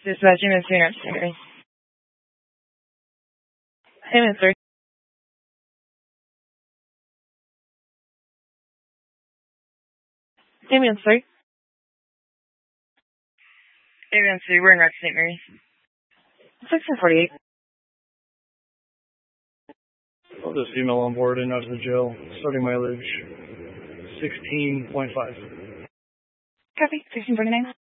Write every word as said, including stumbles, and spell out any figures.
Dispatch, ambulance three, North Saint Mary. Ambulance three. Ambulance three. Ambulance three, we're in North Saint Mary. sixteen forty-eight. I'll just female on board and out of the jail. Starting mileage sixteen point five. Copy, sixteen forty-nine.